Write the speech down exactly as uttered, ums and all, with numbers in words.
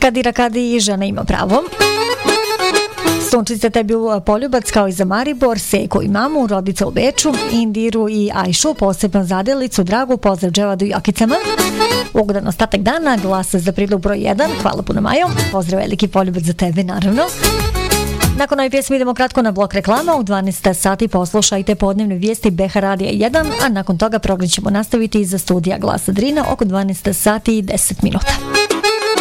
Kadira Kadi i žena ima pravo. Sunčice tebi u Poljubac kao i za Maribor, Seko i mamu, rodica u Beču, Indiru i Ajšu, posebno zadelicu, Dragu, pozdrav Dževadu i Akicama. Ugodan ostatak dana, glasa za prilog broj jedan, hvala puno Majo, pozdrav veliki Poljubac za tebe naravno. Nakon ove pjesme idemo kratko na blok reklama, u dvanaest sati poslušajte podnevne vijesti B H Radija jedan, a nakon toga program ćemo nastaviti iza studija Glasa Drina oko dvanaest sati i deset minuta.